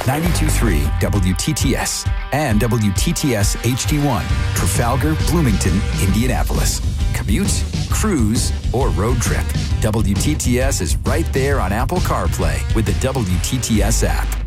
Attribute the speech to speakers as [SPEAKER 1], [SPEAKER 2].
[SPEAKER 1] 92.3 WTTS and WTTS HD1, Trafalgar, Bloomington, Indianapolis. Commute, cruise, or road trip. WTTS is right there on Apple CarPlay with the WTTS app.